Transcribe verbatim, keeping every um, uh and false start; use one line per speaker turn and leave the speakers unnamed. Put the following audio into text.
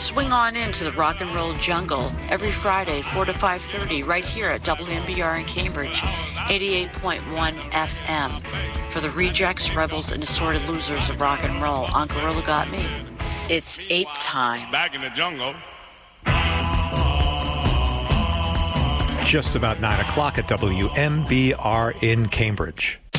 Swing on into the rock and roll jungle every Friday, four to five thirty, right here at W M B R in Cambridge, eighty-eight point one F M. For the rejects, rebels, and assorted losers of rock and roll, on Gorilla Got Me. It's ape time.
Back in the jungle.
Just about nine o'clock at W M B R in Cambridge.